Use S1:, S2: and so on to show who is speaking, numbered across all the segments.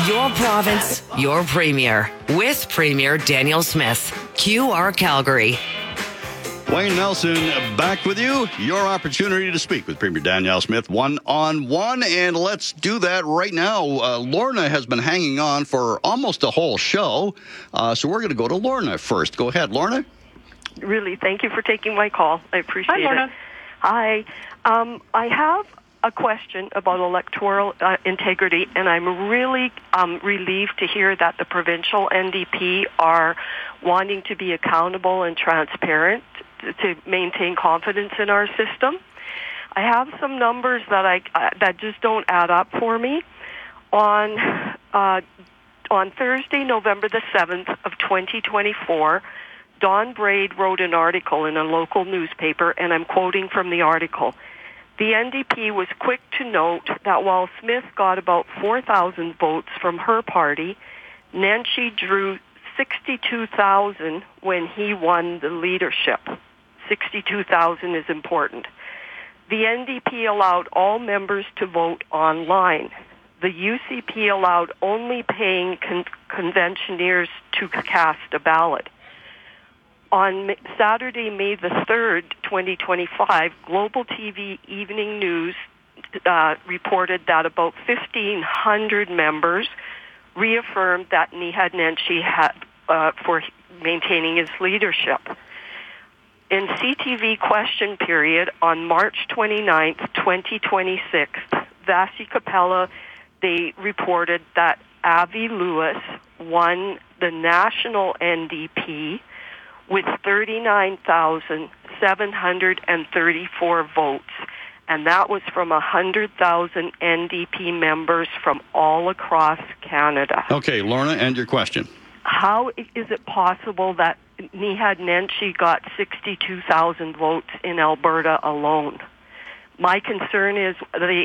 S1: Your province, your premier. With Premier Danielle Smith. QR Calgary.
S2: Wayne Nelson back with you. Your opportunity to speak with Premier Danielle Smith one-on-one, and let's do that right now. Lorna has been hanging on for almost a whole show, so we're going to go to Lorna first. Go ahead, Lorna.
S3: Really, thank you for taking my call. I appreciate it.
S4: Hi, Lorna.
S3: Hi. I have a question about electoral integrity, and I'm really relieved to hear that the provincial NDP are wanting to be accountable and transparent to maintain confidence in our system. I have some numbers that just don't add up for me. On Thursday, November the 7th of 2024, Don Braid wrote an article in a local newspaper, and I'm quoting from the article. The NDP was quick to note that while Smith got about 4,000 votes from her party, Nenshi drew 62,000 when he won the leadership. 62,000 is important. The NDP allowed all members to vote online. The UCP allowed only paying conventioneers to cast a ballot. On Saturday, May the 3rd, 2025, Global TV Evening News reported that about 1,500 members reaffirmed that Nihad Nenshi had for maintaining his leadership. In CTV question period on March 29th, 2026, Vasi Capella, they reported that Avi Lewis won the national NDP with 39,734 votes, and that was from 100,000 NDP members from all across Canada.
S2: Okay, Lorna, and your question.
S3: How is it possible that Nihad Nenshi got 62,000 votes in Alberta alone? My concern is the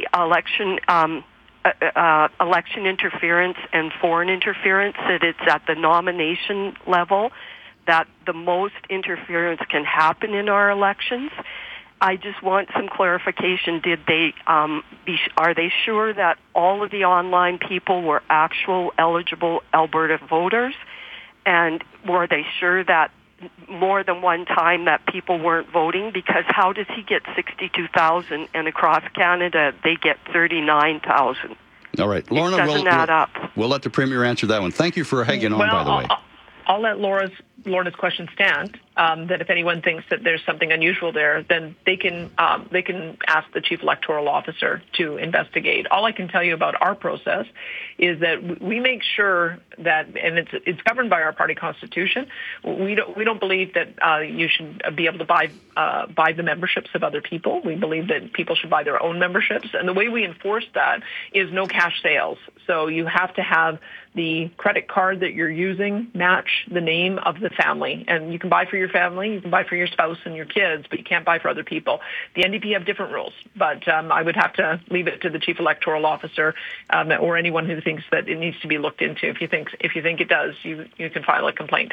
S3: election interference and foreign interference, that it's at the nomination level that the most interference can happen in our elections. I just want some clarification. Did they are they sure that all of the online people were actual eligible Alberta voters? And were they sure that more than one time that people weren't voting? Because how does he get 62,000 and across Canada they get 39,000?
S2: All right, Lorna,
S3: it doesn't add up.
S2: We'll let the Premier answer that one. Thank you for hanging on, by the way.
S4: I'll let Lorna's question stand. That if anyone thinks that there's something unusual there, then they can ask the Chief Electoral Officer to investigate. All I can tell you about our process is that we make sure that, and it's governed by our party constitution. We don't believe that you should be able to buy the memberships of other people. We believe that people should buy their own memberships, and the way we enforce that is no cash sales. So you have to have the credit card that you're using match the name of the family, and you can buy for your family, you can buy for your spouse and your kids, but you can't buy for other people. The NDP have different rules, but I would have to leave it to the Chief Electoral Officer or anyone who thinks that it needs to be looked into. If you think it does, you can file a complaint.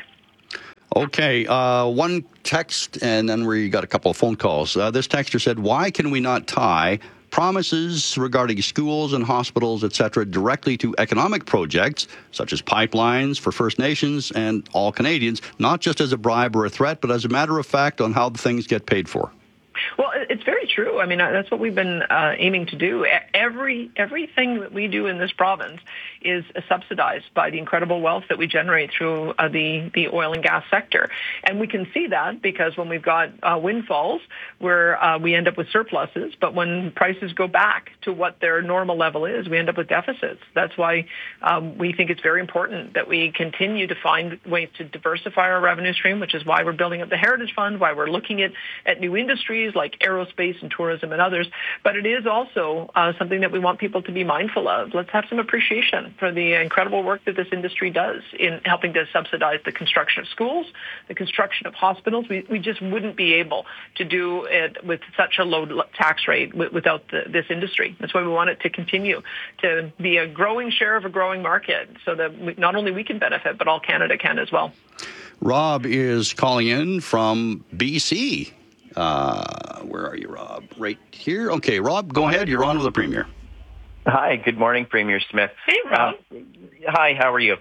S2: Okay, one text, and then we got a couple of phone calls. This texter said, why can we not tie promises regarding schools and hospitals, etc., directly to economic projects, such as pipelines for First Nations and all Canadians, not just as a bribe or a threat, but as a matter of fact on how the things get paid for?
S4: Well, it's very true. I mean, that's what we've been aiming to do. Everything that we do in this province is subsidized by the incredible wealth that we generate through the oil and gas sector. And we can see that because when we've got windfalls where we end up with surpluses, but when prices go back to what their normal level is, we end up with deficits. That's why we think it's very important that we continue to find ways to diversify our revenue stream, which is why we're building up the Heritage Fund, why we're looking at new industries like aerospace and tourism and others. But it is also something that we want people to be mindful of. Let's have some appreciation for the incredible work that this industry does in helping to subsidize the construction of schools, the construction of hospitals. We just wouldn't be able to do it with such a low tax rate without this industry. That's why we want it to continue to be a growing share of a growing market so that not only we can benefit, but all Canada can as well.
S2: Rob is calling in from BC. Where are you, Rob? Right here? Okay, Rob, go ahead. You're on with the Premier.
S5: Hi, good morning, Premier Smith.
S4: Hey, Rob.
S5: Hi, how are you?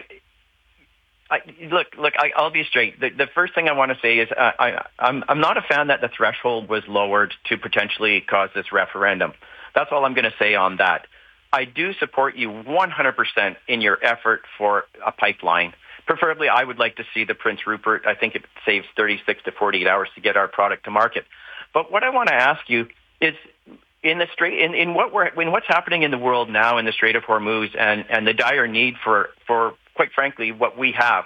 S5: I'll be straight. The first thing I want to say is I'm not a fan that the threshold was lowered to potentially cause this referendum. That's all I'm going to say on that. I do support you 100% in your effort for a pipeline. Preferably, I would like to see the Prince Rupert. I think it saves 36 to 48 hours to get our product to market. But what I want to ask you is, in what's happening in the world now in the Strait of Hormuz and the dire need for quite frankly what we have,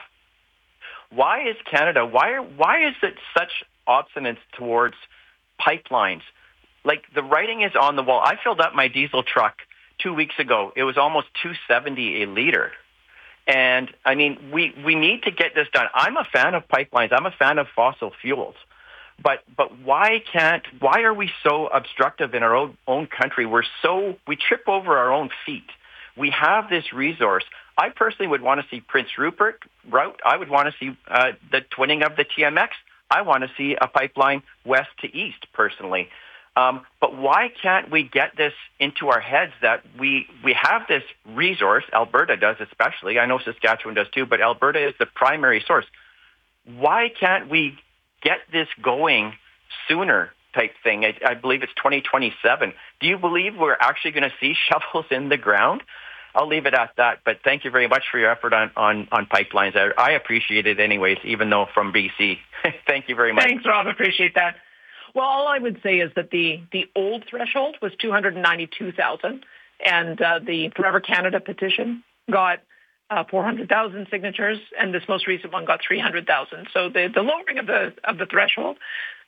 S5: why is Canada, why is it such obstinance towards pipelines? Like, the writing is on the wall. I filled up my diesel truck 2 weeks ago. It was almost $2.70 a liter. And I mean, we need to get this done. I'm a fan of pipelines. I'm a fan of fossil fuels. But why are we so obstructive in our own country? We trip over our own feet. We have this resource. I personally would want to see Prince Rupert route. I would want to see the twinning of the TMX. I want to see a pipeline west to east, personally. But why can't we get this into our heads that we have this resource? Alberta does especially. I know Saskatchewan does too, but Alberta is the primary source. Why can't we get this going sooner type thing? I believe it's 2027. Do you believe we're actually going to see shovels in the ground? I'll leave it at that. But thank you very much for your effort on pipelines. I appreciate it anyways, even though from BC. Thank you very much.
S4: Thanks, Rob. Appreciate that. Well, all I would say is that the old threshold was 292,000, and the Forever Canada petition got 400,000 signatures, and this most recent one got 300,000. So the lowering of the threshold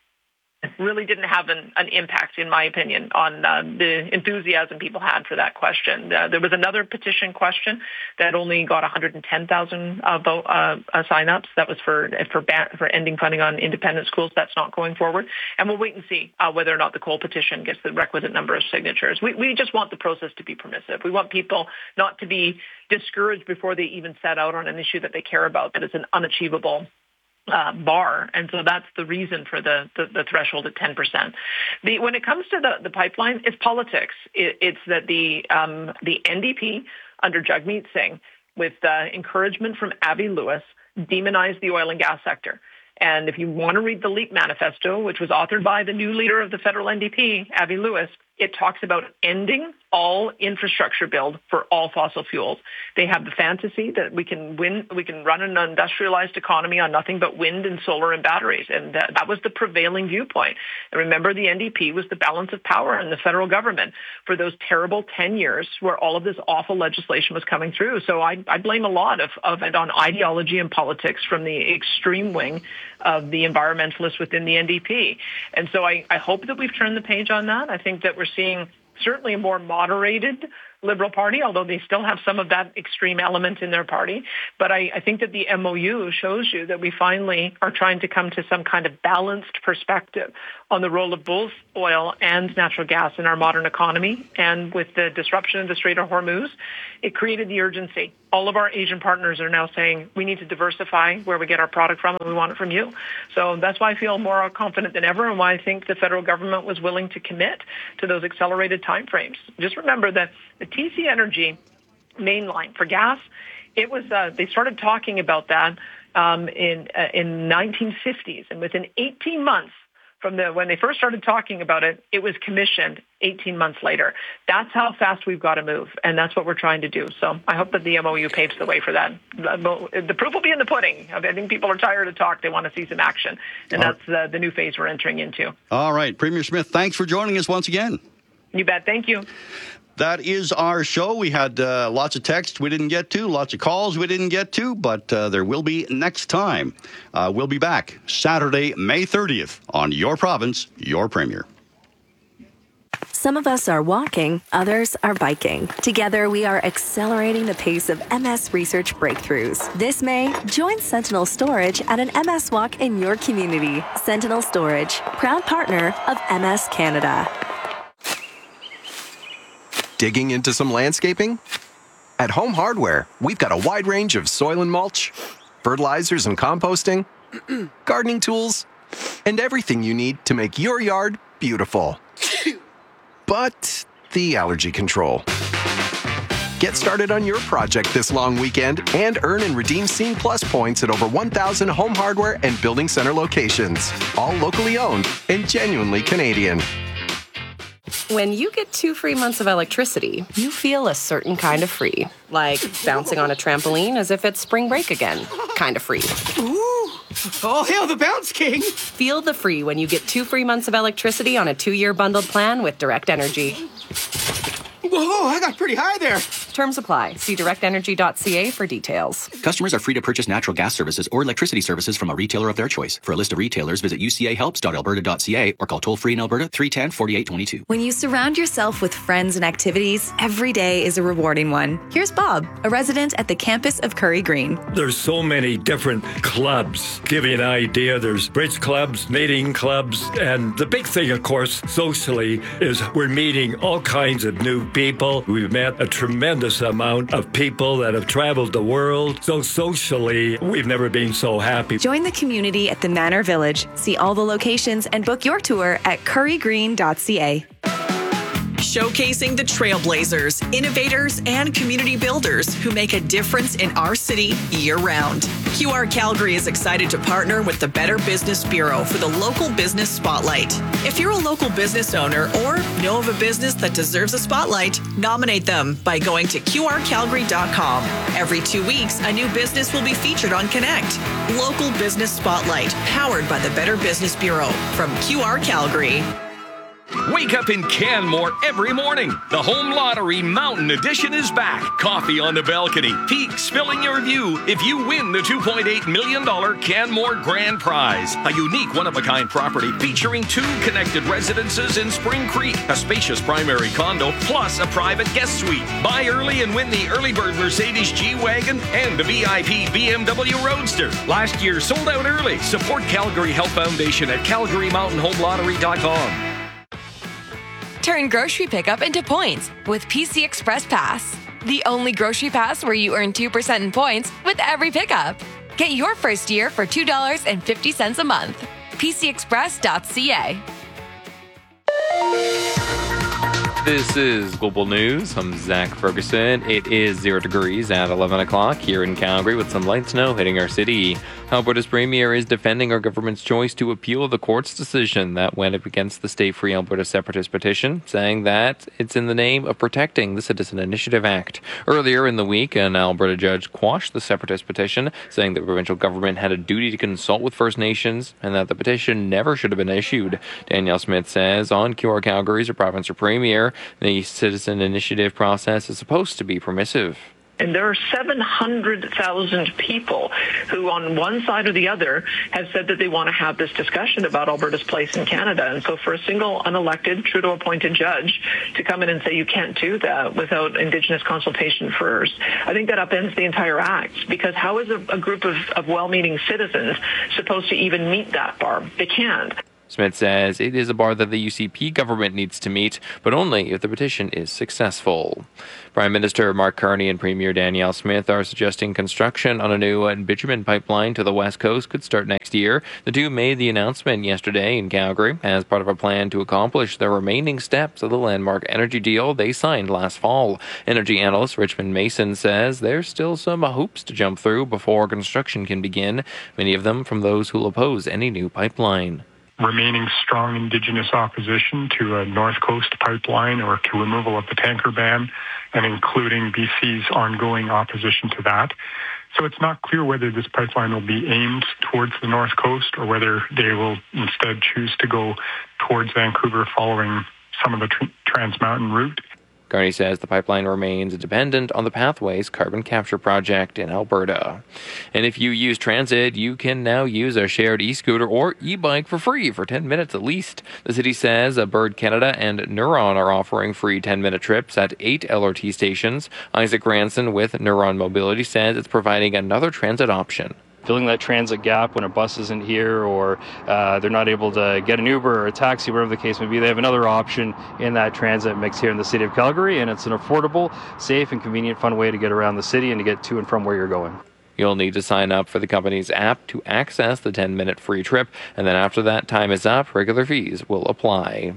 S4: really didn't have an impact, in my opinion, on the enthusiasm people had for that question. There was another petition question that only got 110,000 sign-ups. That was for ending funding on independent schools. That's not going forward. And we'll wait and see whether or not the Cole petition gets the requisite number of signatures. We just want the process to be permissive. We want people not to be discouraged before they even set out on an issue that they care about, that is an unachievable bar. And so that's the reason for the threshold at 10%. When it comes to the pipeline, it's politics. It's that the NDP under Jagmeet Singh, with encouragement from Avi Lewis, demonized the oil and gas sector. And if you want to read the LEAP manifesto, which was authored by the new leader of the federal NDP, Avi Lewis, it talks about ending all infrastructure build for all fossil fuels. They have the fantasy that we can run an industrialized economy on nothing but wind and solar and batteries. And that was the prevailing viewpoint. And remember, the NDP was the balance of power in the federal government for those terrible 10 years where all of this awful legislation was coming through. So I blame a lot of it on ideology and politics from the extreme wing of the environmentalists within the NDP. And so I hope that we've turned the page on that. I think that we're seeing certainly a more moderated Liberal Party, although they still have some of that extreme element in their party. But I think that the MOU shows you that we finally are trying to come to some kind of balanced perspective on the role of both oil and natural gas in our modern economy. And with the disruption of the Strait of Hormuz, it created the urgency. All of our Asian partners are now saying we need to diversify where we get our product from, and we want it from you. So that's why I feel more confident than ever, and why I think the federal government was willing to commit to those accelerated timeframes. Just remember that the TC Energy mainline for gas, it was they started talking about that in 1950s, and within 18 months from when they first started talking about it, it was commissioned 18 months later. That's how fast we've got to move, and that's what we're trying to do. So I hope that the MOU paves the way for that. The proof will be in the pudding. I think people are tired of talk. They want to see some action, and that's the new phase we're entering into.
S2: All right. Premier Smith, thanks for joining us once again.
S4: You bet. Thank you.
S2: That is our show. We had lots of texts we didn't get to, lots of calls we didn't get to, but there will be next time. We'll be back Saturday, May 30th on Your Province, Your Premier.
S6: Some of us are walking, others are biking. Together, we are accelerating the pace of MS research breakthroughs. This May, join Sentinel Storage at an MS walk in your community. Sentinel Storage, proud partner of MS Canada.
S7: Digging into some landscaping? At Home Hardware, we've got a wide range of soil and mulch, fertilizers and composting, gardening tools, and everything you need to make your yard beautiful. But the allergy control. Get started on your project this long weekend and earn and redeem Scene Plus points at over 1,000 Home Hardware and Building Center locations. All locally owned and genuinely Canadian.
S8: When you get 2 free months of electricity, you feel a certain kind of free. Like bouncing on a trampoline as if it's spring break again. Kind of free.
S9: Ooh! Oh, hail the Bounce King!
S8: Feel the free when you get 2 free months of electricity on a 2-year bundled plan with Direct Energy.
S9: Whoa, I got pretty high there.
S8: Terms apply. See directenergy.ca for details.
S10: Customers are free to purchase natural gas services or electricity services from a retailer of their choice. For a list of retailers, visit ucahelps.alberta.ca or call toll-free in Alberta 310-4822.
S11: When you surround yourself with friends and activities, every day is a rewarding one. Here's Bob, a resident at the campus of Curry Green.
S12: There's so many different clubs. Give you an idea, there's bridge clubs, knitting clubs, and the big thing, of course, socially, is we're meeting all kinds of new people. We've met a tremendous amount of people that have traveled the world. So socially, we've never been so happy.
S11: Join the community at the Manor Village. See all the locations and book your tour at currygreen.ca.
S13: Showcasing the trailblazers, innovators, and community builders who make a difference in our city year-round. QR Calgary is excited to partner with the Better Business Bureau for the Local Business Spotlight. If you're a local business owner or know of a business that deserves a spotlight, nominate them by going to qrcalgary.com. Every 2 weeks, a new business will be featured on Connect. Local Business Spotlight, powered by the Better Business Bureau from QR Calgary.
S14: Wake up in Canmore every morning. The Home Lottery Mountain Edition is back. Coffee on the balcony. Peaks filling your view if you win the $2.8 million Canmore Grand Prize. A unique one-of-a-kind property featuring 2 connected residences in Spring Creek, a spacious primary condo, plus a private guest suite. Buy early and win the early bird Mercedes G-Wagon and the VIP BMW Roadster. Last year sold out early. Support Calgary Health Foundation at calgarymountainhomelottery.com.
S15: Turn grocery pickup into points with PC Express Pass. The only grocery pass where you earn 2% in points with every pickup. Get your first year for $2.50 a month. PCExpress.ca.
S16: This is Global News. I'm Zach Ferguson. It is 0 degrees at 11 o'clock here in Calgary with some light snow hitting our city. Alberta's Premier is defending our government's choice to appeal the court's decision that went up against the State Free Alberta Separatist petition, saying that it's in the name of protecting the Citizen Initiative Act. Earlier in the week, an Alberta judge quashed the Separatist petition, saying the provincial government had a duty to consult with First Nations and that the petition never should have been issued. Danielle Smith says on QR Calgary's province or Premier, the Citizen Initiative process is supposed to be permissive.
S4: And there are 700,000 people who, on one side or the other, have said that they want to have this discussion about Alberta's place in Canada. And so for a single unelected, Trudeau-appointed judge to come in and say you can't do that without Indigenous consultation first, I think that upends the entire act. Because how is a group of well-meaning citizens supposed to even meet that bar? They can't.
S16: Smith says it is a bar that the UCP government needs to meet, but only if the petition is successful. Prime Minister Mark Carney and Premier Danielle Smith are suggesting construction on a new bitumen pipeline to the west coast could start next year. The two made the announcement yesterday in Calgary as part of a plan to accomplish the remaining steps of the landmark energy deal they signed last fall. Energy analyst Richmond Mason says there's still some hoops to jump through before construction can begin, many of them from those who will oppose any new pipeline.
S17: Remaining strong Indigenous opposition to a North Coast pipeline or to removal of the tanker ban, and including BC's ongoing opposition to that. So it's not clear whether this pipeline will be aimed towards the North Coast or whether they will instead choose to go towards Vancouver following some of the Trans Mountain route.
S16: Carney says the pipeline remains dependent on the Pathways carbon capture project in Alberta. And if you use transit, you can now use a shared e-scooter or e-bike for free for 10 minutes at least. The city says Bird Canada and Neuron are offering free 10-minute trips at 8 LRT stations. Isaac Ranson with Neuron Mobility says it's providing another transit option.
S18: Filling that transit gap when a bus isn't here or they're not able to get an Uber or a taxi, whatever the case may be. They have another option in that transit mix here in the city of Calgary, and it's an affordable, safe, and convenient, fun way to get around the city and to get to and from where you're going.
S16: You'll need to sign up for the company's app to access the 10-minute free trip, and then after that time is up, regular fees will apply.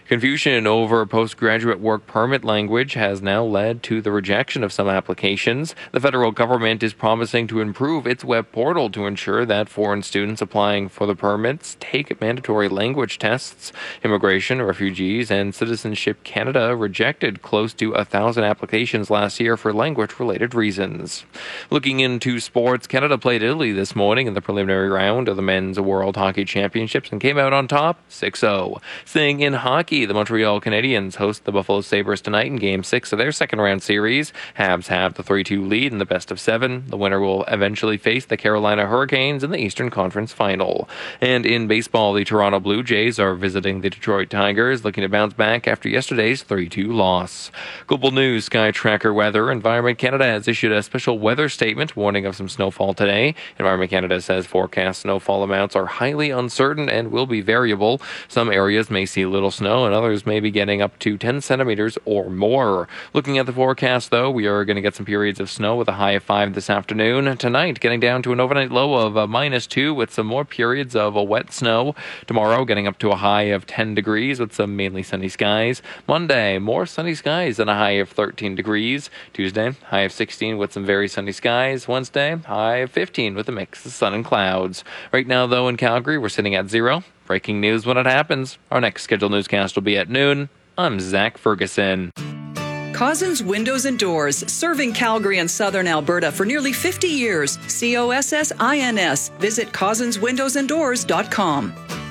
S16: Confusion over postgraduate work permit language has now led to the rejection of some applications. The federal government is promising to improve its web portal to ensure that foreign students applying for the permits take mandatory language tests. Immigration, Refugees, and Citizenship Canada rejected close to 1,000 applications last year for language-related reasons. Looking into sports, Canada played Italy this morning in the preliminary round of the Men's World Hockey Championships and came out on top 6-0. Staying in hockey, the Montreal Canadiens host the Buffalo Sabres tonight in Game 6 of their second-round series. Habs have the 3-2 lead in the best-of-7. The winner will eventually face the Carolina Hurricanes in the Eastern Conference Final. And in baseball, the Toronto Blue Jays are visiting the Detroit Tigers, looking to bounce back after yesterday's 3-2 loss. Global News Sky Tracker Weather. Environment Canada has issued a special weather statement warning of some snowfall today. Environment Canada says forecast snowfall amounts are highly uncertain and will be variable. Some areas may see little snow and others may be getting up to 10 centimeters or more. Looking at the forecast, though, we are going to get some periods of snow with a high of 5 this afternoon. Tonight, getting down to an overnight low of -2 with some more periods of wet snow. Tomorrow, getting up to a high of 10 degrees with some mainly sunny skies. Monday, more sunny skies and a high of 13 degrees. Tuesday, high of 16 with some very sunny skies. Wednesday, high of 15 with a mix of sun and clouds. Right now, though, in Calgary, we're sitting at 0. Breaking news when it happens. Our next scheduled newscast will be at noon. I'm Zach Ferguson.
S13: Cozzens Windows and Doors, serving Calgary and southern Alberta for nearly 50 years. COSSINS. Visit CozzensWindowsandDoors.com.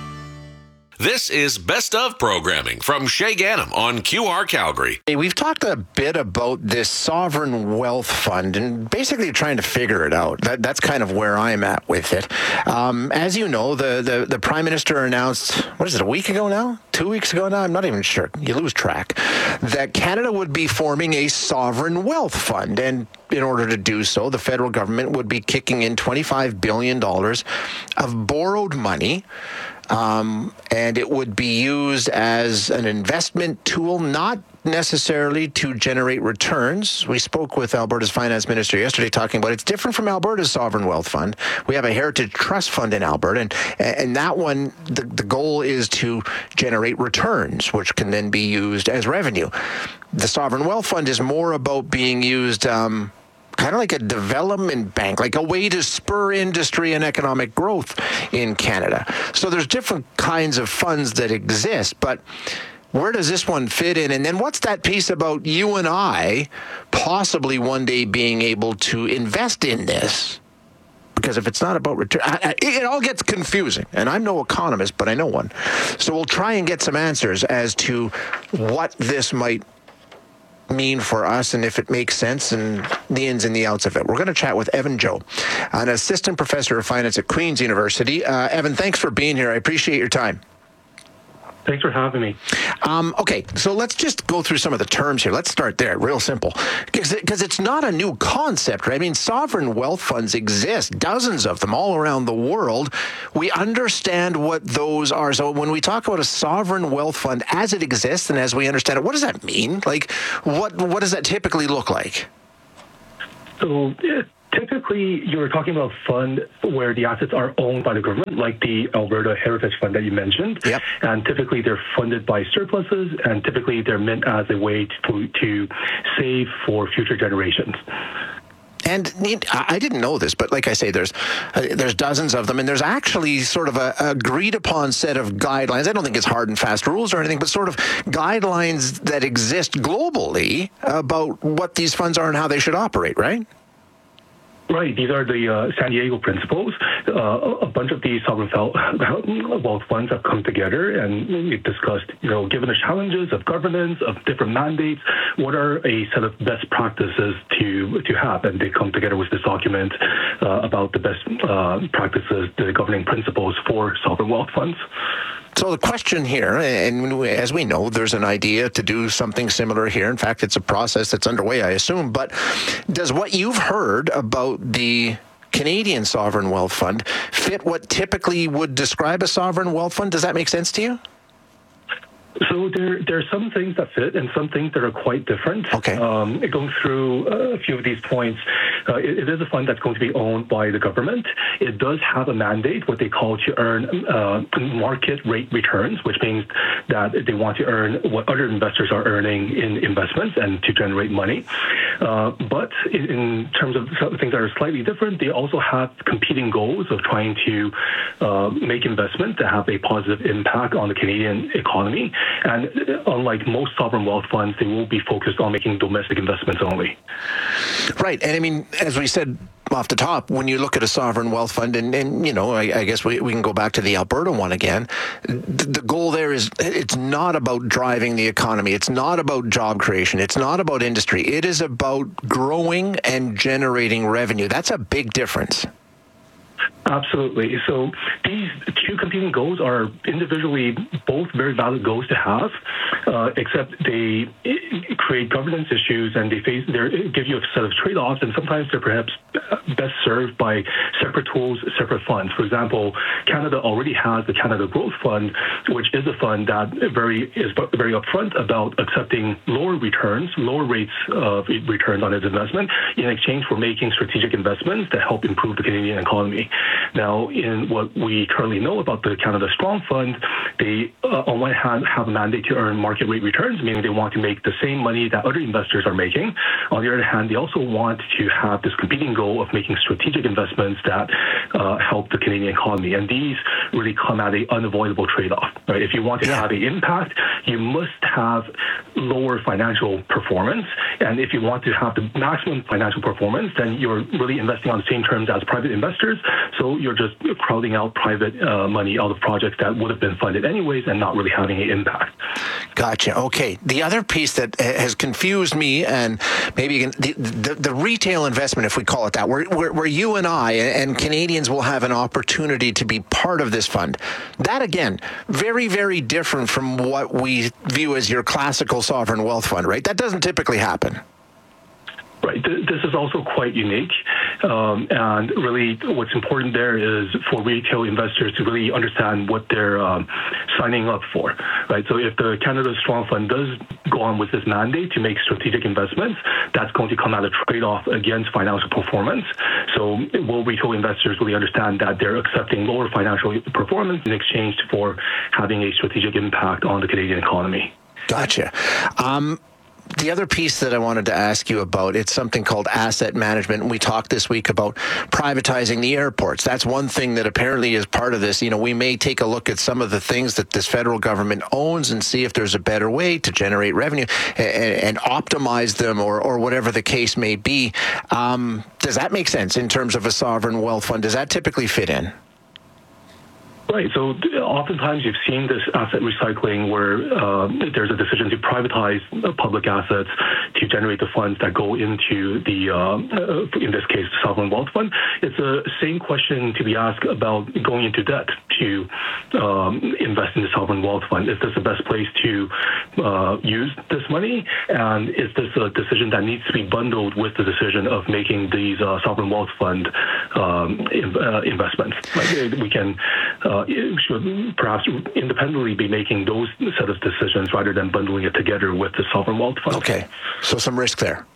S19: This is Best of programming from Shay Ganem on QR Calgary.
S20: Hey, we've talked a bit about this sovereign wealth fund and basically trying to figure it out. That's kind of where I'm at with it. As you know, the Prime Minister announced, what is it, a week ago now? 2 weeks ago now? I'm not even sure. You lose track. That Canada would be forming a sovereign wealth fund. And in order to do so, the federal government would be kicking in $25 billion of borrowed money. And it would be used as an investment tool, not necessarily to generate returns. We spoke with Alberta's finance minister yesterday talking about it's different from Alberta's sovereign wealth fund. We have a heritage trust fund in Alberta, and that one, the goal is to generate returns, which can then be used as revenue. The sovereign wealth fund is more about being used kind of like a development bank, like a way to spur industry and economic growth in Canada. So there's different kinds of funds that exist, but where does this one fit in? And then what's that piece about you and I possibly one day being able to invest in this? Because if it's not about return, it all gets confusing. And I'm no economist, but I know one. So we'll try and get some answers as to what this might mean for us and if it makes sense and the ins and the outs of it. We're going to chat with Evan Joh, an assistant professor of finance at Queen's University. Evan, thanks for being here. I appreciate your time.
S21: Thanks for having me.
S20: Okay, so let's just go through some of the terms here. Let's start there, real simple. Because it's not a new concept, right? I mean, sovereign wealth funds exist, dozens of them all around the world. We understand what those are. So when we talk about a sovereign wealth fund as it exists and as we understand it, what does that mean? Like, what does that typically look like?
S21: So typically, you're talking about a fund where the assets are owned by the government, like the Alberta Heritage Fund that you mentioned. Yep. And typically, they're funded by surpluses, and typically, they're meant as a way to save for future generations.
S20: And I didn't know this, but like I say, there's dozens of them, and there's actually sort of a agreed upon set of guidelines. I don't think it's hard and fast rules or anything, but sort of guidelines that exist globally about what these funds are and how they should operate, right?
S21: Right. These are the San Diego principles. A bunch of these sovereign wealth funds have come together, and we've discussed, given the challenges of governance, of different mandates, what are a set of best practices to have? And they come together with this document about the best practices, the governing principles for sovereign wealth funds.
S20: So the question here, and as we know, there's an idea to do something similar here. In fact, it's a process that's underway, I assume. But does what you've heard about the Canadian Sovereign Wealth Fund fit what typically would describe a sovereign wealth fund? Does that make sense to you?
S21: So there are some things that fit and some things that are quite different.
S20: Okay.
S21: Going through a few of these points, It is a fund that's going to be owned by the government. It does have a mandate, what they call to earn market rate returns, which means that they want to earn what other investors are earning in investments and to generate money. But in terms of some things that are slightly different, they also have competing goals of trying to make investments that have a positive impact on the Canadian economy. And unlike most sovereign wealth funds, they will be focused on making domestic investments only.
S20: Right. And I mean, as we said off the top, when you look at a sovereign wealth fund, and you know, I guess we can go back to the Alberta one again, the goal there is it's not about driving the economy. It's not about job creation. It's not about industry. It is about growing and generating revenue. That's a big difference.
S21: Absolutely. So these two competing goals are individually both very valid goals to have, except they create governance issues and they give you a set of trade-offs, and sometimes they're perhaps best served by separate tools, separate funds. For example, Canada already has the Canada Growth Fund, which is a fund that is very upfront about accepting lower rates of returns on its investment in exchange for making strategic investments that help improve the Canadian economy. Now, in what we currently know about the Canada Strong Fund, they, on one hand, have a mandate to earn market rate returns, meaning they want to make the same money that other investors are making. On the other hand, they also want to have this competing goal of making strategic investments that help the Canadian economy. And these really come at an unavoidable trade-off. Right? If you want to have an impact, you must have lower financial performance. And if you want to have the maximum financial performance, then you're really investing on the same terms as private investors. So you're just crowding out private money out of projects that would have been funded anyways and not really having an impact.
S20: Gotcha. Okay. The other piece that has confused me, and maybe the retail investment, if we call it that, where you and I and Canadians will have an opportunity to be part of this fund. That, again, very, very different from what we view as your classical sovereign wealth fund, right? That doesn't typically happen.
S21: Right. This is also quite unique. And really what's important there is for retail investors to really understand what they're signing up for. Right. So if the Canada Strong Fund does go on with this mandate to make strategic investments, that's going to come at a trade-off against financial performance. So will retail investors really understand that they're accepting lower financial performance in exchange for having a strategic impact on the Canadian economy?
S20: Gotcha. The other piece that I wanted to ask you about, it's something called asset management. We talked this week about privatizing the airports. That's one thing that apparently is part of this. You know, we may take a look at some of the things that this federal government owns and see if there's a better way to generate revenue and optimize them or whatever the case may be. Does that make sense in terms of a sovereign wealth fund? Does that typically fit in?
S21: Right. So oftentimes you've seen this asset recycling where there's a decision to privatize public assets to generate the funds that go into the, in this case, the sovereign wealth fund. It's the same question to be asked about going into debt to invest in the sovereign wealth fund. Is this the best place to use this money? And is this a decision that needs to be bundled with the decision of making these sovereign wealth fund investments? Like we can should perhaps independently be making those set of decisions rather than bundling it together with the sovereign wealth fund.
S20: Okay, so some risk there.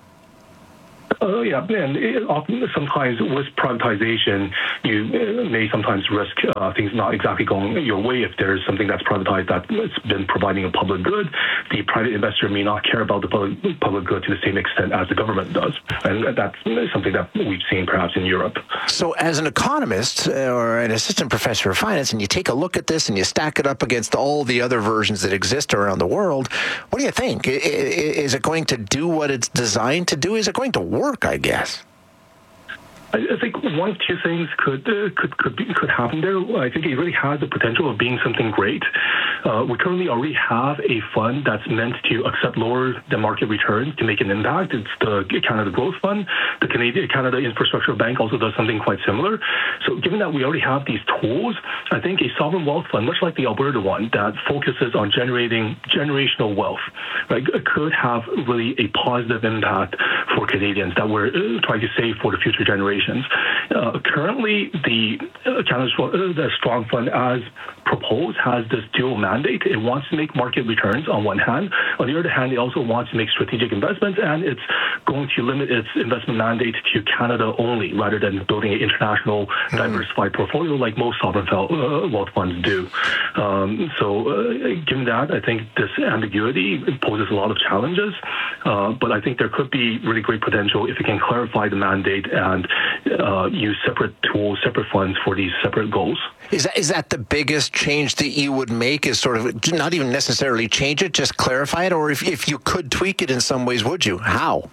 S21: Yeah, and often, sometimes with privatization, you may sometimes risk things not exactly going your way. If there's something that's privatized that's been providing a public good, the private investor may not care about the public good to the same extent as the government does. And that's something that we've seen perhaps in Europe.
S20: So as an economist or an assistant professor of finance, and you take a look at this and you stack it up against all the other versions that exist around the world, what do you think? Is it going to do what it's designed to do? Is it going to work, I guess?
S21: I think one of two things could happen there. I think it really has the potential of being something great. We currently already have a fund that's meant to accept lower than market returns to make an impact. It's the Canada Growth Fund. The Canada Infrastructure Bank also does something quite similar. So given that we already have these tools, I think a sovereign wealth fund, much like the Alberta one, that focuses on generating generational wealth, right, could have really a positive impact for Canadians that we're trying to save for the future generations. Currently, the Canada Strong Fund, as proposed, has this dual mandate. mandate. It wants to make market returns on one hand. On the other hand, it also wants to make strategic investments, and it's going to limit its investment mandate to Canada only, rather than building an international diversified portfolio like most sovereign wealth funds do. Given that, I think this ambiguity poses a lot of challenges, but I think there could be really great potential if it can clarify the mandate and use separate tools, separate funds for these separate goals.
S20: Is that the biggest change that you would make, is sort of not even necessarily change it, just clarify it? Or if you could tweak it in some ways, would you? How?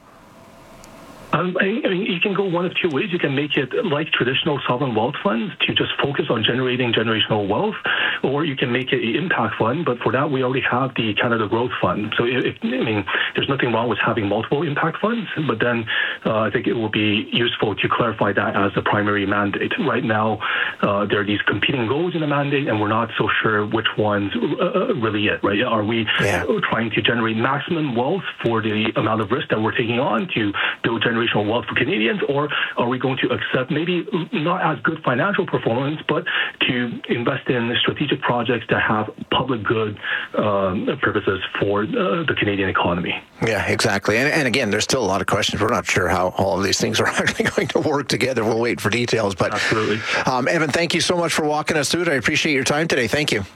S21: I mean, you can go one of two ways. You can make it like traditional sovereign wealth funds to just focus on generating generational wealth, or you can make it an impact fund. But for that, we already have the Canada Growth Fund. So, there's nothing wrong with having multiple impact funds. But then I think it will be useful to clarify that as the primary mandate. Right now, there are these competing goals in the mandate, and we're not so sure which one's really it, right? Are we trying to generate maximum wealth for the amount of risk that we're taking on to build generational wealth for Canadians, or are we going to accept maybe not as good financial performance, but to invest in strategic projects that have public good purposes for the Canadian economy?
S20: Yeah, exactly. And again, there's still a lot of questions. We're not sure how all of these things are actually going to work together. We'll wait for details. But
S21: absolutely.
S20: Evan, thank you so much for walking us through it. I appreciate your time today. Thank you.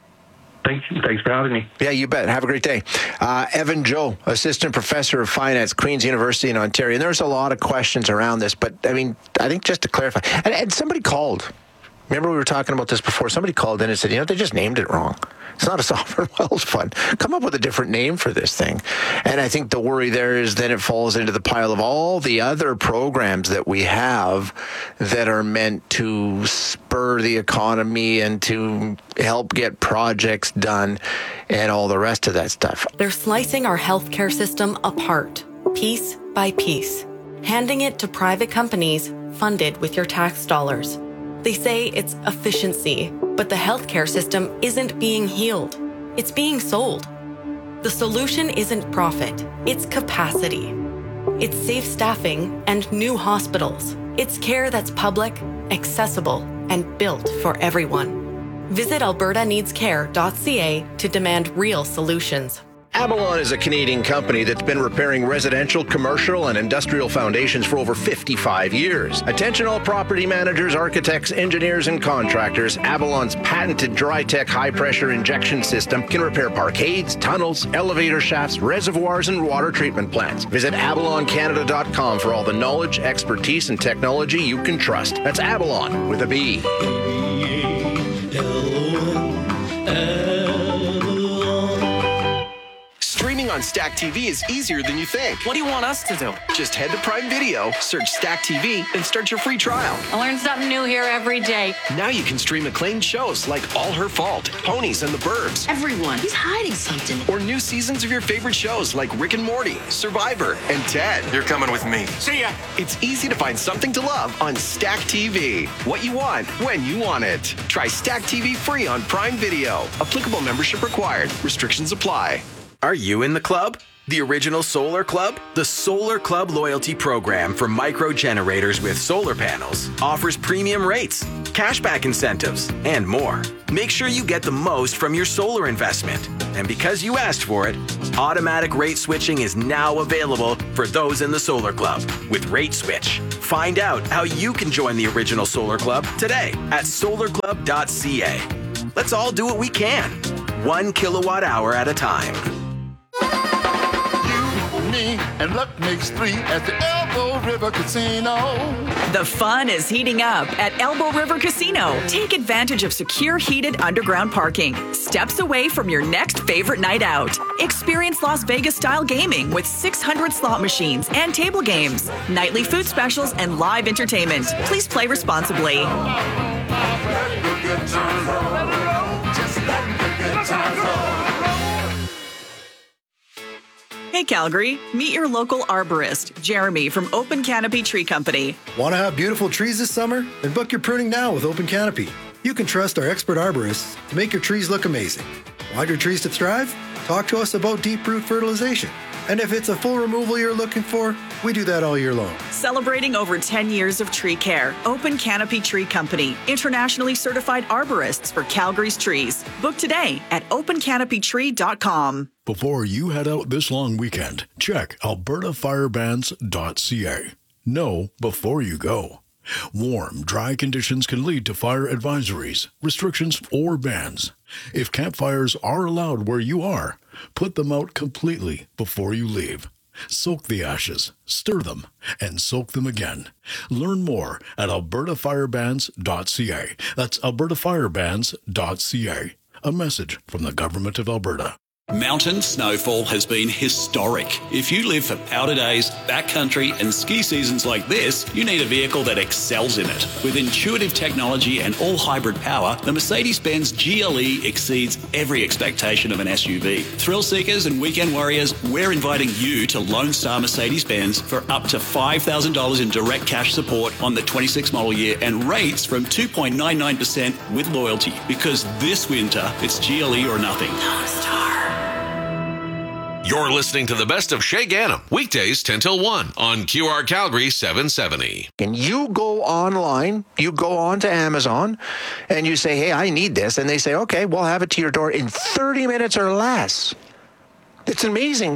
S21: Thanks for having me.
S20: Yeah, you bet. Have a great day. Evan Joe, Assistant Professor of Finance, Queen's University in Ontario. And there's a lot of questions around this, but I think just to clarify, and somebody called. Remember we were talking about this before? Somebody called in and said, they just named it wrong. It's not a sovereign wealth fund. Come up with a different name for this thing. And I think the worry there is then it falls into the pile of all the other programs that we have that are meant to spur the economy and to help get projects done and all the rest of that stuff.
S1: They're slicing our healthcare system apart, piece by piece, handing it to private companies funded with your tax dollars. They say it's efficiency, but the healthcare system isn't being healed. It's being sold. The solution isn't profit, it's capacity. It's safe staffing and new hospitals. It's care that's public, accessible, and built for everyone. Visit albertaneedscare.ca to demand real solutions.
S20: Avalon is a Canadian company that's been repairing residential, commercial, and industrial foundations for over 55 years. Attention all property managers, architects, engineers, and contractors. Avalon's patented DryTech high-pressure injection system can repair parkades, tunnels, elevator shafts, reservoirs, and water treatment plants. Visit avaloncanada.com for all the knowledge, expertise, and technology you can trust. That's Avalon with a B.
S7: Streaming on Stack TV is easier than you think.
S22: What do you want us to do?
S7: Just head to Prime Video, search Stack TV, and start your free trial.
S22: I learn something new here every day.
S7: Now you can stream acclaimed shows like All Her Fault, Ponies and the Burbs.
S22: Everyone, he's hiding something.
S7: Or new seasons of your favorite shows like Rick and Morty, Survivor, and Ted.
S22: You're coming with me. See ya.
S7: It's easy to find something to love on Stack TV. What you want, when you want it. Try Stack TV free on Prime Video. Applicable membership required. Restrictions apply.
S23: Are you in the club? The original Solar Club? The Solar Club loyalty program for micro generators with solar panels offers premium rates, cashback incentives, and more. Make sure you get the most from your solar investment. And because you asked for it, automatic rate switching is now available for those in the Solar Club with Rate Switch. Find out how you can join the original Solar Club today at solarclub.ca. Let's all do what we can, 1 kilowatt hour at a time.
S24: And luck makes three at the Elbow River Casino.
S13: The fun is heating up at Elbow River Casino. Take advantage of secure, heated underground parking, steps away from your next favorite night out. Experience Las Vegas-style gaming with 600 slot machines and table games, nightly food specials, and live entertainment. Please play responsibly. Hey Calgary, meet your local arborist, Jeremy from Open Canopy Tree Company.
S25: Want to have beautiful trees this summer? Then book your pruning now with Open Canopy. You can trust our expert arborists to make your trees look amazing. Want your trees to thrive? Talk to us about deep root fertilization. And if it's a full removal you're looking for, we do that all year long.
S13: Celebrating over 10 years of tree care, Open Canopy Tree Company, internationally certified arborists for Calgary's trees. Book today at opencanopytree.com.
S2: Before you head out this long weekend, check albertafirebans.ca. Know before you go. Warm, dry conditions can lead to fire advisories, restrictions, or bans. If campfires are allowed where you are, put them out completely before you leave. Soak the ashes, stir them, and soak them again. Learn more at albertafirebans.ca. That's albertafirebans.ca. A message from the Government of Alberta.
S3: Mountain snowfall has been historic. If you live for powder days, backcountry and ski seasons like this, you need a vehicle that excels in it. With intuitive technology and all-hybrid power, the Mercedes-Benz GLE exceeds every expectation of an SUV. Thrill seekers and weekend warriors, we're inviting you to Lone Star Mercedes-Benz for up to $5,000 in direct cash support on the 26 model year and rates from 2.99% with loyalty. Because this winter, it's GLE or nothing. Lone Star.
S19: You're listening to the best of Shay Ganem, weekdays 10 till 1 on QR Calgary 770.
S20: And you go online, you go on to Amazon, and you say, hey, I need this. And they say, okay, we'll have it to your door in 30 minutes or less. It's an amazing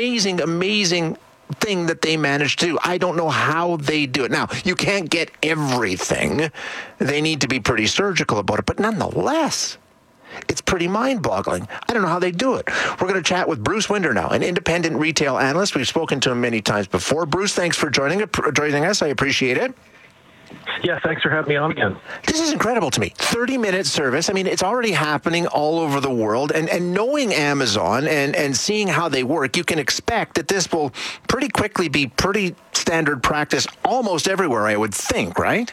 S20: thing that they manage to do. I don't know how they do it. Now, you can't get everything. They need to be pretty surgical about it, but nonetheless, it's pretty mind-boggling. I don't know how they do it. We're going to chat with Bruce Winder now, an independent retail analyst. We've spoken to him many times before. Bruce, thanks for joining us. I appreciate it.
S5: Yeah, thanks for having me on again.
S20: This is incredible to me. 30-minute service. I mean, it's already happening all over the world. And knowing Amazon and seeing how they work, you can expect that this will pretty quickly be pretty standard practice almost everywhere, I would think, right?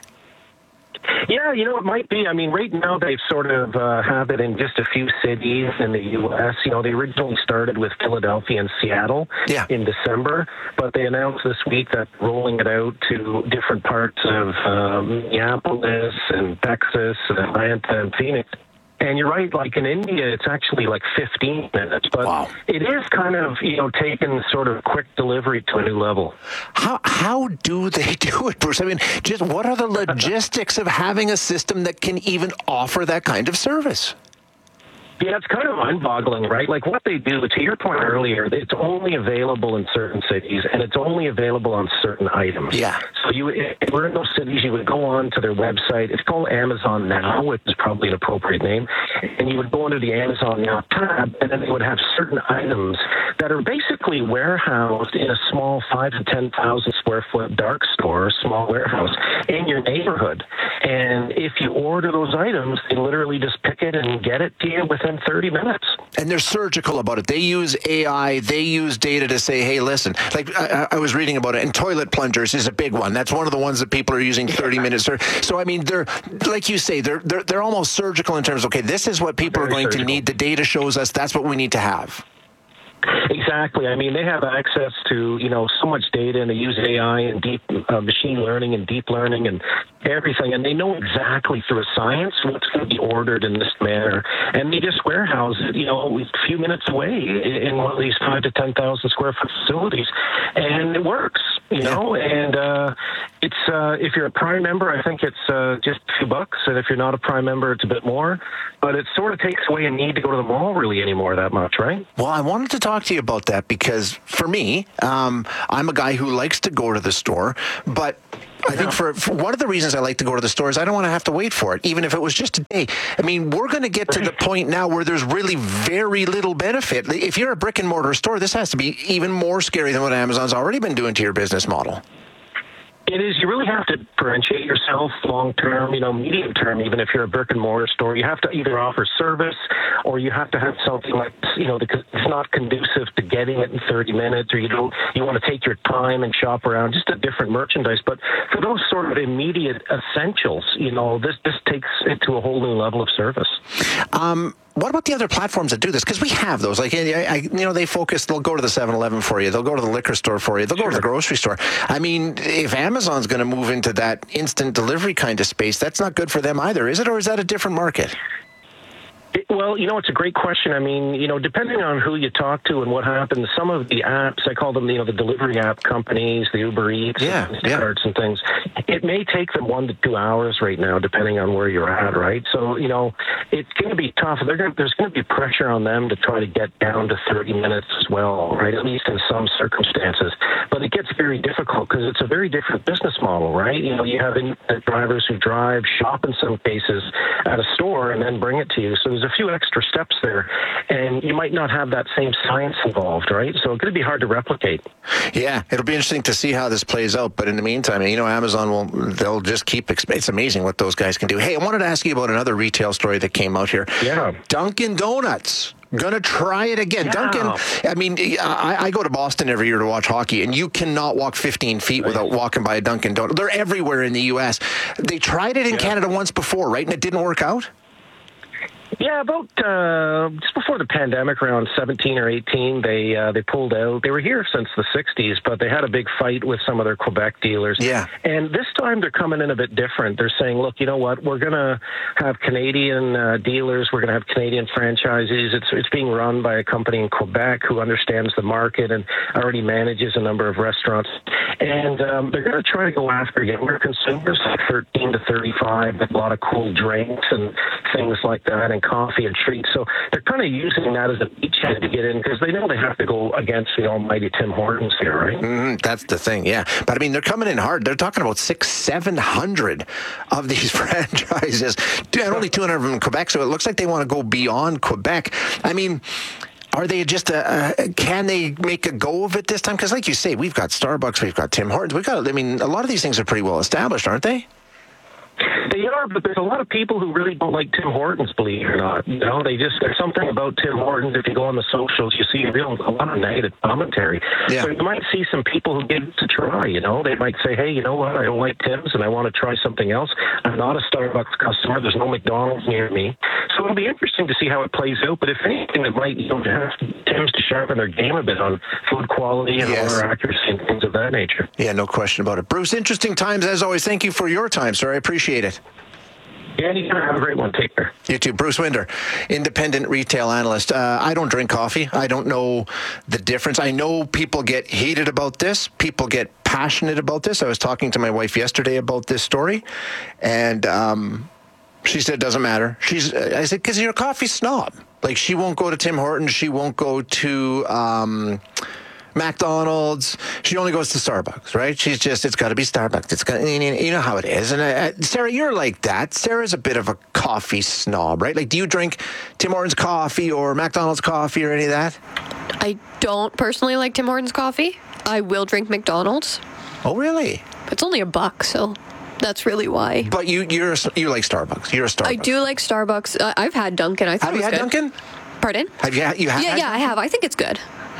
S5: Yeah, it might be. I mean, right now they sort of have it in just a few cities in the U.S. They originally started with Philadelphia and Seattle in December, but they announced this week that rolling it out to different parts of Minneapolis and Texas and Atlanta and Phoenix. And you're right, like in India, it's actually like 15 minutes. But it is kind of, taking sort of quick delivery to a new level.
S20: How do they do it, Bruce? I mean, just what are the logistics of having a system that can even offer that kind of service?
S5: Yeah, it's kind of mind-boggling, right? Like what they do, to your point earlier, it's only available in certain cities, and it's only available on certain items.
S20: Yeah.
S5: So if we're in those cities, you would go on to their website. It's called Amazon Now, which is probably an appropriate name. And you would go into the Amazon Now tab, and then they would have certain items that are basically warehoused in a small 5,000 to 10,000 square foot dark store, small warehouse in your neighborhood. And if you order those items, they literally just pick it and get it to you within 30 minutes.
S20: And they're surgical about it. They use AI, they use data to say, hey, listen, like I was reading about it, and toilet plungers is a big one. That's one of the ones that people are using 30 minutes. So, I mean, they're, like you say, they're almost surgical in terms of, okay, this is what people are going to need. The data shows us that's what we need to have.
S5: Exactly. I mean, they have access to, so much data, and they use AI and deep machine learning and deep learning and everything. And they know exactly through science what's going to be ordered in this manner. And they just warehouse it, a few minutes away in one of these 5,000 to 10,000 square foot facilities. And it works, and it's, if you're a Prime member, I think it's just a few bucks. And if you're not a Prime member, it's a bit more. But it sort of takes away a need to go to the mall really anymore that much, right?
S20: Well, I wanted to talk to you about that because for me, I'm a guy who likes to go to the store, but I think for one of the reasons I like to go to the store is I don't want to have to wait for it, even if it was just a day. I mean, we're going to get to the point now where there's really very little benefit. If you're a brick and mortar store, this has to be even more scary than what Amazon's already been doing to your business model.
S5: It is. You really have to differentiate yourself long-term, medium-term, even if you're a brick-and-mortar store. You have to either offer service or you have to have something like, because it's not conducive to getting it in 30 minutes, or you want to take your time and shop around, just a different merchandise. But for those sort of immediate essentials, this takes it to a whole new level of service.
S20: What about the other platforms that do this? Because we have those. Like, they focus, they'll go to the 7-Eleven for you. They'll go to the liquor store for you. They'll go to the grocery store. I mean, if Amazon's going to move into that instant delivery kind of space, that's not good for them either, is it? Or is that a different market?
S5: Well, it's a great question. I mean, depending on who you talk to and what happens, some of the apps, I call them, the delivery app companies, the Uber Eats, Instacarts and things, it may take them 1 to 2 hours right now, depending on where you're at, right? So, it's going to be tough. There's going to be pressure on them to try to get down to 30 minutes as well, right? At least in some circumstances. But it gets very difficult because it's a very different business model, right? You have drivers who drive, shop in some cases at a store, and then bring it to you. So there's a few extra steps there, and you might not have that same science involved, right? So it's going to be hard to replicate.
S20: Yeah, it'll be interesting to see how this plays out. But in the meantime, Amazon they'll just keep. It's amazing what those guys can do. Hey, I wanted to ask you about another retail story that came out here.
S5: Yeah,
S20: Dunkin' Donuts. Gonna try it again. Yeah. Dunkin', I mean, I go to Boston every year to watch hockey, and you cannot walk 15 feet without walking by a Dunkin' Donut. They're everywhere in the U.S. They tried it in Canada once before, right? And it didn't work out?
S5: Yeah, about just before the pandemic, around 17 or 18, they pulled out. They were here since the 60s, but they had a big fight with some of their Quebec dealers.
S20: Yeah.
S5: And this time they're coming in a bit different. They're saying, look, you know what? We're going to have Canadian dealers. We're going to have Canadian franchisees. It's being run by a company in Quebec who understands the market and already manages a number of restaurants. And they're going to try to go after younger consumers, like 13 to 35, with a lot of cool drinks and things like that, and coffee and treats. So they're kind of using that as a beachhead to get in because they know they have to go against the almighty Tim Hortons here, right?
S20: That's the thing, yeah. But I mean, they're coming in hard. They're talking about 600-700 of these franchises, and only 200 of them in Quebec. So it looks like they want to go beyond Quebec. I mean, are they just can they make a go of it this time? Because like you say, we've got Starbucks, we've got Tim Hortons, a lot of these things are pretty well established, aren't they?
S5: They are, but there's a lot of people who really don't like Tim Hortons, believe it or not. There's something about Tim Hortons. If you go on the socials, you see a lot of negative commentary. Yeah. So you might see some people who give it a try, They might say, hey, you know what, I don't like Tim's and I want to try something else. I'm not a Starbucks customer. There's no McDonald's near me. So it'll be interesting to see how it plays out. But if anything, it might have Tim's to sharpen their game a bit on food quality and order accuracy and things of that nature.
S20: Yeah, no question about it. Bruce, interesting times as always. Thank you for your time, sir. I appreciate it.
S5: Yeah, you have a great one. Take care.
S20: You too. Bruce Winder, independent retail analyst. I don't drink coffee. I don't know the difference. I know people get heated about this. People get passionate about this. I was talking to my wife yesterday about this story, and she said it doesn't matter. I said, because you're a coffee snob. Like, she won't go to Tim Hortons. She won't go to McDonald's. She only goes to Starbucks, right? She's just, it's got to be Starbucks. It's got, you know how it is. And Sarah, you're like that. Sarah's a bit of a coffee snob, right? Like, do you drink Tim Hortons coffee or McDonald's coffee or any of that?
S6: I don't personally like Tim Hortons coffee. I will drink McDonald's.
S20: Oh, really?
S6: It's only $1, so that's really why.
S20: But you like Starbucks. You're a Starbucks.
S6: I do like Starbucks. I've had Dunkin'. I thought
S20: Have you had
S6: good.
S20: Dunkin'?
S6: Pardon?
S20: You have?
S6: Yeah, I have. I think it's good.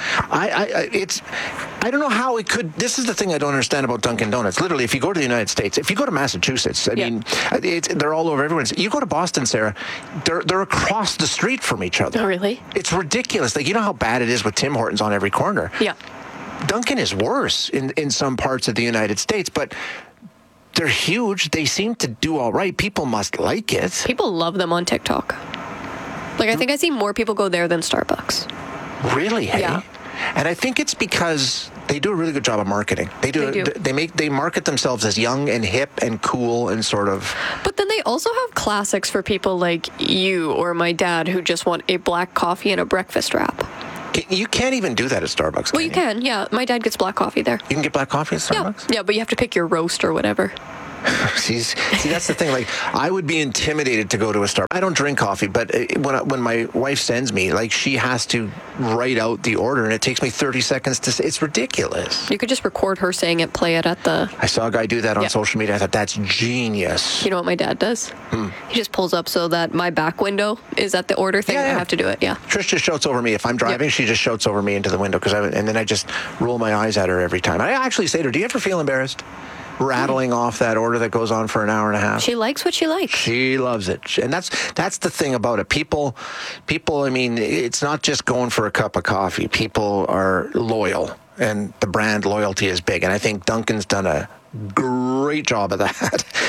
S20: I don't know how it could. This is the thing I don't understand about Dunkin' Donuts. Literally, if you go to the United States, if you go to Massachusetts, I mean, they're all over everywhere. You go to Boston, Sarah, they're across the street from each other.
S6: Oh, really?
S20: It's ridiculous. Like, you know how bad it is with Tim Hortons on every corner.
S6: Yeah.
S20: Dunkin' is worse in some parts of the United States, but they're huge. They seem to do all right. People must like it.
S6: People love them on TikTok. Like, I think I see more people go there than Starbucks.
S20: Really? Hey?
S6: Yeah.
S20: And I think it's because they do a really good job of marketing. They market themselves as young and hip and cool and sort of.
S6: But then they also have classics for people like you or my dad who just want a black coffee and a breakfast wrap.
S20: You can't even do that at Starbucks.
S6: Well, you can. Yeah, my dad gets black coffee there.
S20: You can get black coffee at Starbucks?
S6: Yeah, but you have to pick your roast or whatever.
S20: See, that's the thing. Like, I would be intimidated to go to a Starbucks. I don't drink coffee, but when my wife sends me, like, she has to write out the order, and it takes me 30 seconds to say. It's ridiculous.
S6: You could just record her saying it, play it at the.
S20: I saw a guy do that on social media. I thought, that's genius.
S6: You know what my dad does? He just pulls up so that my back window is at the order thing. I have to do it. Yeah.
S20: Trish just shouts over me if I'm driving. She just shouts over me into the window and then I just roll my eyes at her every time. I actually say to her, "Do you ever feel embarrassed rattling off that order that goes on for an hour and a half?"
S6: She likes what she likes.
S20: She loves it. And that's the thing about it. People, I mean, it's not just going for a cup of coffee. People are loyal, and the brand loyalty is big. And I think Dunkin's done a great job of that.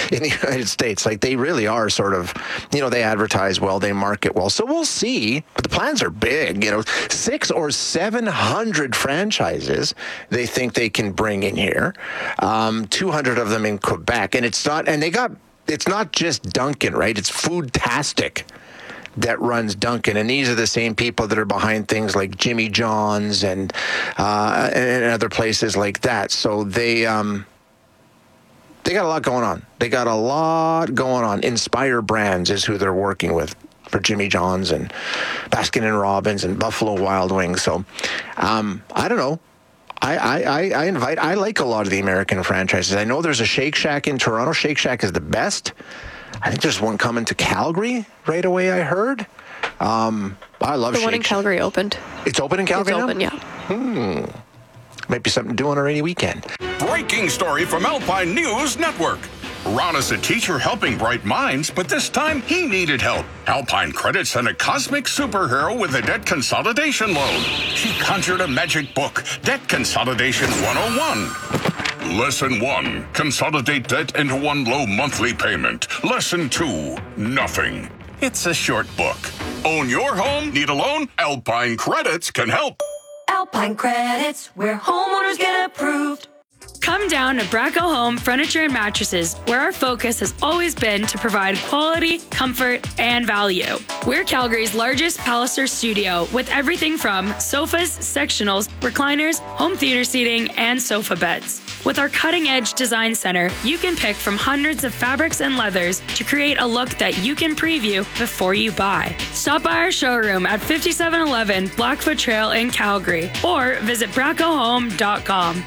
S20: in the United States. Like, they really are sort of, they advertise well, they market well. So we'll see. But the plans are big, 600 or 700 franchises they think they can bring in here. 200 of them in Quebec. And it's not just Dunkin', right? It's Foodtastic that runs Dunkin', and these are the same people that are behind things like Jimmy John's and other places like that. So they got a lot going on. Inspire Brands is who they're working with for Jimmy John's and Baskin and Robbins and Buffalo Wild Wings. So I don't know. I like a lot of the American franchises. I know there's a Shake Shack in Toronto. Shake Shack is the best. I think there's one coming to Calgary right away, I heard. I love Shake Shack.
S6: The one in Calgary opened.
S20: It's open in Calgary now?
S6: It's open, yeah.
S20: Might be something to do on a rainy weekend.
S8: Breaking story from Alpine News Network. Ron is a teacher helping bright minds, but this time he needed help. Alpine Credit sent a cosmic superhero with a debt consolidation loan. She conjured a magic book, Debt Consolidation 101. Lesson 1, consolidate debt into one low monthly payment. Lesson 2, nothing. It's a short book. Own your home? Need a loan? Alpine Credits can help.
S9: Alpine Credits, where homeowners get approved. Come down to Braco Home Furniture and Mattresses, where our focus has always been to provide quality, comfort, and value. We're Calgary's largest Palliser studio with everything from sofas, sectionals, recliners, home theater seating, and sofa beds. With our cutting-edge design center, you can pick from hundreds of fabrics and leathers to create a look that you can preview before you buy. Stop by our showroom at 5711 Blackfoot Trail in Calgary or visit bracohome.com.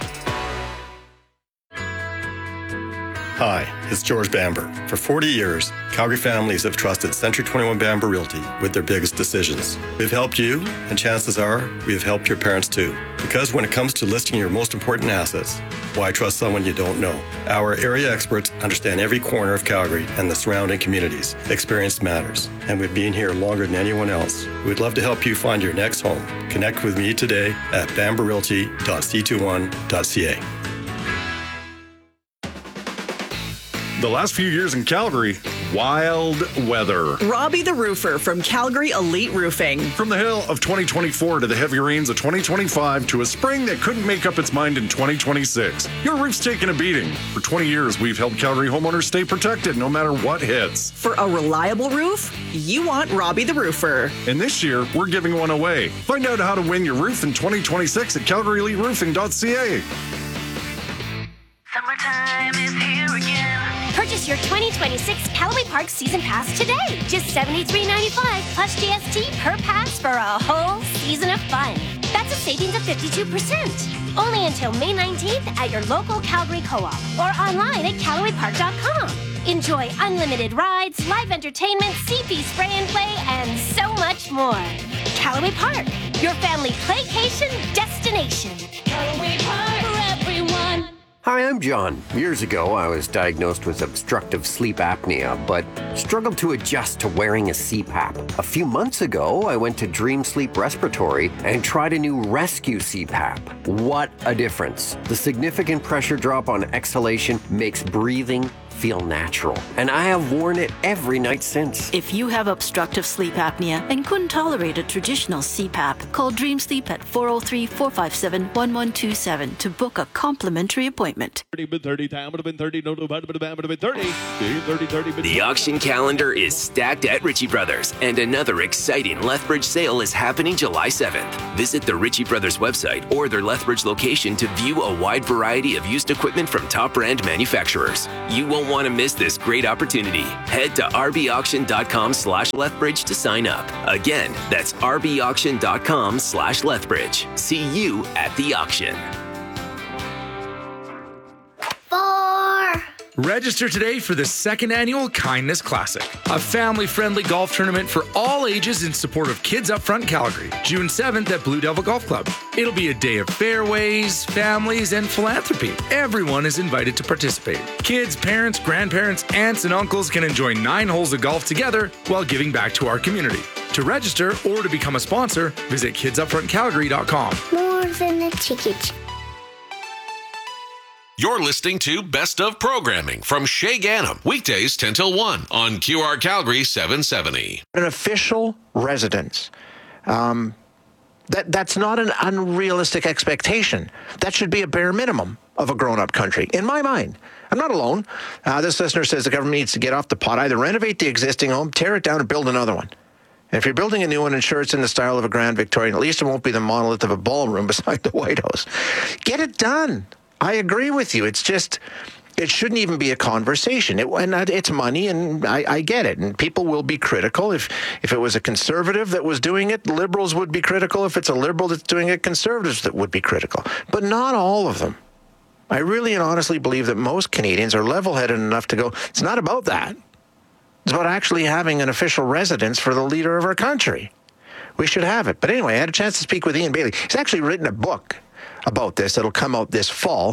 S10: Hi, it's George Bamber. For 40 years, Calgary families have trusted Century 21 Bamber Realty with their biggest decisions. We've helped you, and chances are we have helped your parents too. Because when it comes to listing your most important assets, why trust someone you don't know? Our area experts understand every corner of Calgary and the surrounding communities. Experience matters, and we've been here longer than anyone else. We'd love to help you find your next home. Connect with me today at bamberrealty.c21.ca.
S11: The last few years in Calgary, wild weather.
S13: Robbie the Roofer from Calgary Elite Roofing.
S11: From the hail of 2024 to the heavy rains of 2025 to a spring that couldn't make up its mind in 2026, your roof's taken a beating. For 20 years, we've helped Calgary homeowners stay protected no matter what hits.
S13: For a reliable roof, you want Robbie the Roofer.
S11: And this year, we're giving one away. Find out how to win your roof in 2026 at calgaryeliteroofing.ca.
S12: Summertime is here again. Purchase your 2026 Callaway Park Season Pass today. Just $73.95 plus GST per pass for a whole season of fun. That's a savings of 52%. Only until May 19th at your local Calgary Co-op or online at CallawayPark.com. Enjoy unlimited rides, live entertainment, CP spray and play, and so much more. Callaway Park, your family playcation destination. Callaway Park for everyone.
S26: Hi, I'm John. Years ago, I was diagnosed with obstructive sleep apnea, but struggled to adjust to wearing a CPAP. A few months ago, I went to Dream Sleep Respiratory and tried a new Rescue CPAP. What a difference. The significant pressure drop on exhalation makes breathing feel natural, and I have worn it every night since.
S27: If you have obstructive sleep apnea and couldn't tolerate a traditional CPAP, call Dream Sleep at 403-457-1127 to book a complimentary appointment.
S28: The auction calendar is stacked at Ritchie Brothers, and another exciting Lethbridge sale is happening July 7th. Visit the Ritchie Brothers website or their Lethbridge location to view a wide variety of used equipment from top brand manufacturers. You won't want to miss this great opportunity. Head to rbauction.com/Lethbridge to sign up. Again, that's rbauction.com/Lethbridge. See you at the auction.
S29: 4.
S30: Register today for the second annual Kindness Classic, a family-friendly golf tournament for all ages in support of Kids Up Front Calgary, June 7th at Blue Devil Golf Club. It'll be a day of fairways, families, and philanthropy. Everyone is invited to participate. Kids, parents, grandparents, aunts, and uncles can enjoy 9 holes of golf together while giving back to our community. To register or to become a sponsor, visit kidsupfrontcalgary.com.
S12: More than a ticket.
S19: You're listening to Best of Programming from Shay Ganem, weekdays 10 till 1 on QR Calgary 770.
S20: An official residence. That's not an unrealistic expectation. That should be a bare minimum of a grown-up country, in my mind. I'm not alone. This listener says the government needs to get off the pot, either renovate the existing home, tear it down, and build another one. And if you're building a new one, ensure it's in the style of a Grand Victorian. At least it won't be the monolith of a ballroom beside the White House. Get it done. I agree with you. It's just, it shouldn't even be a conversation. It's money, and I get it. And people will be critical. If it was a conservative that was doing it, liberals would be critical. If it's a liberal that's doing it, conservatives that would be critical. But not all of them. I really and honestly believe that most Canadians are level-headed enough to go, it's not about that. It's about actually having an official residence for the leader of our country. We should have it. But anyway, I had a chance to speak with Ian Bailey. He's actually written a book about this that'll come out this fall.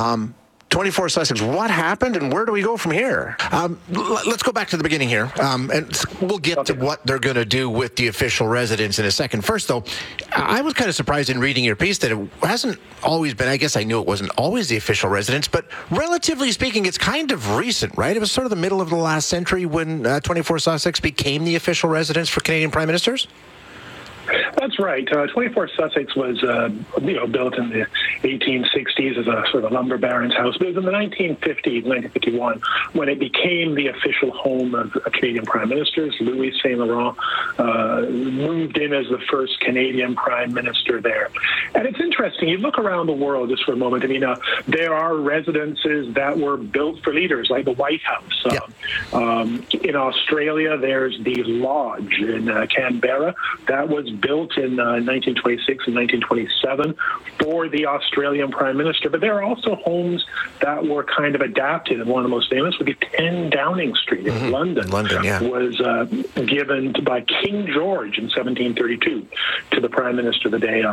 S20: 24 Sussex, what happened and where do we go from here? Let's go back to the beginning here, and we'll get to what they're going to do with the official residence in a second. First, though, I was kind of surprised in reading your piece that it hasn't always been, I guess I knew it wasn't always the official residence, but relatively speaking, it's kind of recent, right? It was sort of the middle of the last century when 24 Sussex became the official residence for Canadian prime ministers?
S1: That's right. 24 Sussex was, built in the 1860s as a sort of lumber baron's house. But it was in the 1950s, 1951, when it became the official home of Canadian prime ministers. Louis Saint Laurent moved in as the first Canadian prime minister there. And it's interesting. You look around the world just for a moment. I mean, there are residences that were built for leaders, like the White House. In Australia, there's the Lodge in Canberra. That was built in 1926 and 1927 for the Australian Prime Minister. But there are also homes that were kind of adapted, and one of the most famous would be 10 Downing Street in London. Was given by King George in 1732 to the Prime Minister of the day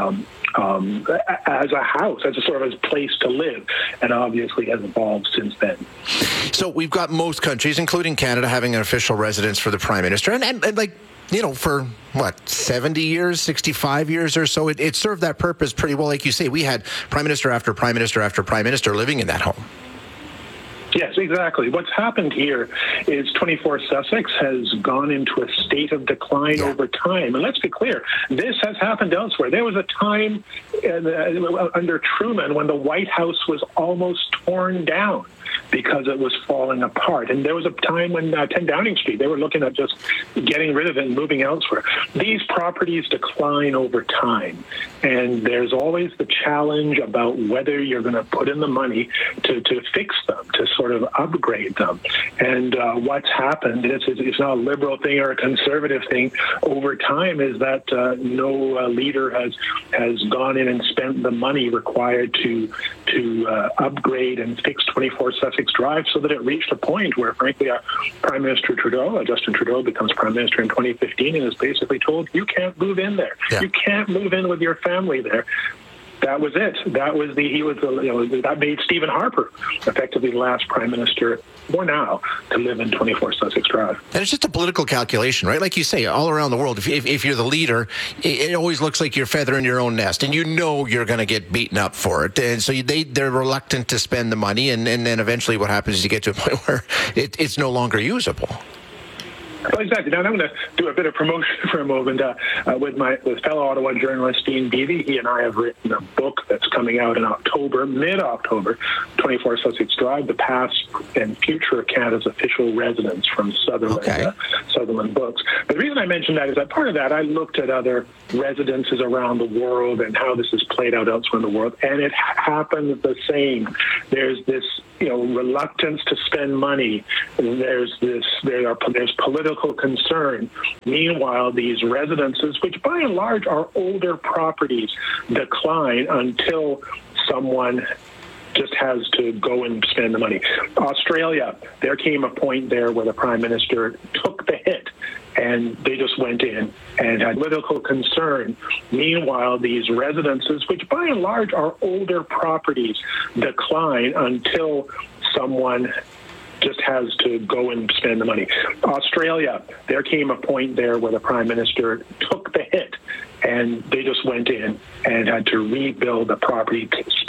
S1: as a house, as a sort of a place to live, and obviously has evolved since then.
S20: So we've got most countries, including Canada, having an official residence for the Prime Minister, and like, you know, for, 70 years, 65 years or so, it served that purpose pretty well. Like you say, we had Prime Minister after Prime Minister after Prime Minister living in that home.
S1: Yes, exactly. What's happened here is 24 Sussex has gone into a state of decline over time. And let's be clear, this has happened elsewhere. There was a time under Truman when the White House was almost torn down because it was falling apart. And there was a time when 10 Downing Street, they were looking at just getting rid of it and moving elsewhere. These properties decline over time. And there's always the challenge about whether you're going to put in the money to fix them, to sort of upgrade them. And what's happened, it's not a liberal thing or a conservative thing, over time is that no leader has gone in and spent the money required to upgrade and fix 24 Sussex Drive so that it reached a point where, frankly, Prime Minister Trudeau, Justin Trudeau, becomes Prime Minister in 2015 and is basically told, you can't move in there. Yeah. You can't move in with your family there. That was it. That made Stephen Harper effectively the last prime minister, or now, to live in 24 Sussex Drive.
S20: And it's just a political calculation, right? Like you say, all around the world, if you're the leader, it always looks like you're feathering your own nest, and you know you're going to get beaten up for it. And so they're reluctant to spend the money, and then eventually what happens is you get to a point where it's no longer usable.
S1: Well, exactly. Now, I'm going to do a bit of promotion for a moment with fellow Ottawa journalist Dean Beattie. He and I have written a book that's coming out in October, mid-October, 24 Sussex Drive, The Past and Future of Canada's Official Residence from Sutherland Books. But the reason I mentioned that is that part of that, I looked at other residences around the world and how this is played out elsewhere in the world, and it happens the same. There's this reluctance to spend money. There's political concern. Meanwhile, these residences, which by and large are older properties, decline until someone just has to go and spend the money. Australia, there came a point there where the Prime Minister took the hit and they just went in and had political concern. Meanwhile, these residences, which by and large are older properties, decline until someone just has to go and spend the money. Australia, there came a point there where the Prime Minister took the hit and they just went in and had to rebuild the property,